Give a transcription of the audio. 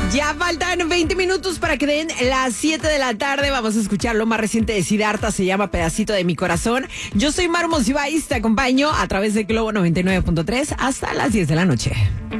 Ya faltan 20 minutos para que den las 7 de la tarde. Vamos a escuchar lo más reciente de Siddhartha, se llama Pedacito de mi Corazón. Yo soy Maru Monsiváis, te acompaño a través de Globo 99.3 hasta las 10 de la noche.